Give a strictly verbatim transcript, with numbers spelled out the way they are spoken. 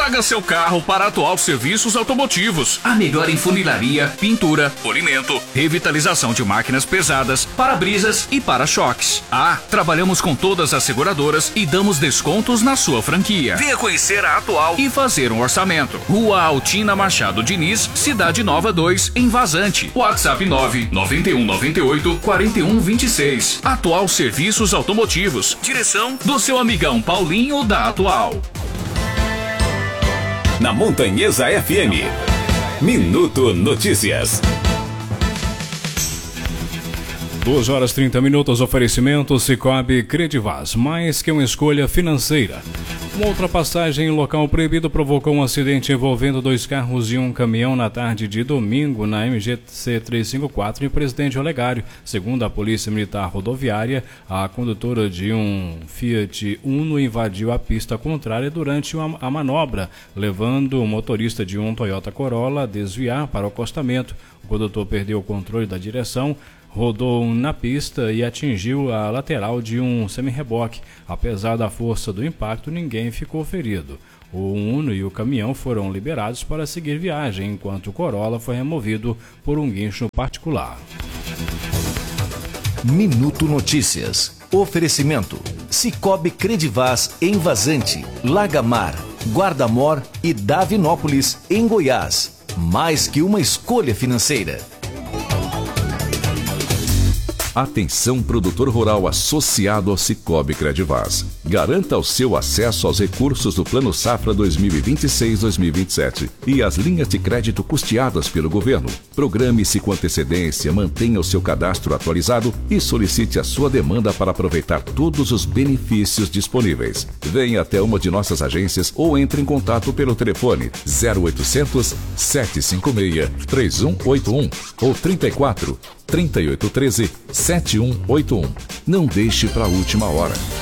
Traga seu carro para a Atual Serviços Automotivos. A melhor em funilaria, pintura, polimento, revitalização de máquinas pesadas, para-brisas e para-choques. Ah, trabalhamos com todas as seguradoras e damos descontos na sua franquia. Venha conhecer a Atual e fazer um orçamento. Rua Altina Machado Diniz, Cidade Nova dois, em Vazante. WhatsApp nove nove um nove oito quatro um dois seis. Atual Serviços Automotivos. Direção do seu amigão Paulinho da Atual. Na Montanhesa F M, Minuto Notícias. duas horas e trinta minutos, oferecimento Cicobi Credivaz, mais que uma escolha financeira. Uma ultrapassagem em local proibido provocou um acidente envolvendo dois carros e um caminhão na tarde de domingo na M G C trezentos e cinquenta e quatro em Presidente Olegário. Segundo a Polícia Militar Rodoviária, a condutora de um Fiat Uno invadiu a pista contrária durante uma, a manobra, levando o motorista de um Toyota Corolla a desviar para o acostamento. O condutor perdeu o controle da direção, rodou na pista e atingiu a lateral de um semi-reboque. Apesar da força do impacto, ninguém ficou ferido. O Uno e o caminhão foram liberados para seguir viagem, enquanto o Corolla foi removido por um guincho particular. Minuto Notícias. Oferecimento: Cicobi Credivaz em Vazante, Lagamar, Guarda-Mor e Davinópolis, em Goiás. Mais que uma escolha financeira. Atenção, produtor rural associado ao Cicobi Credivaz. Garanta o seu acesso aos recursos do Plano Safra dois mil e vinte e seis a dois mil e vinte e sete e as linhas de crédito custeadas pelo governo. Programe-se com antecedência, mantenha o seu cadastro atualizado e solicite a sua demanda para aproveitar todos os benefícios disponíveis. Venha até uma de nossas agências ou entre em contato pelo telefone zero oitocentos, sete cinco seis, três um oito um ou trinta e quatro, trinta e oito treze, sete um oito um. Não deixe para a última hora.